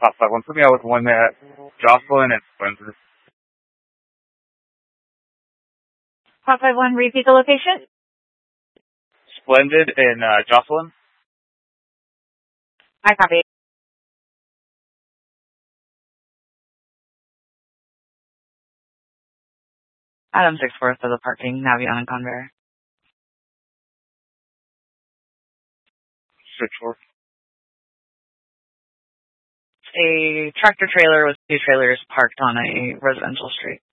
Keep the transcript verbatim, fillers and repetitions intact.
Top five one. Put me out with one at Jocelyn and Splendid. Top five one, repeat the location. Splendid and uh, Jocelyn. I copy. Adam six four for the parking, Navion and Conver. Six four. A tractor trailer with two trailers parked on a residential street.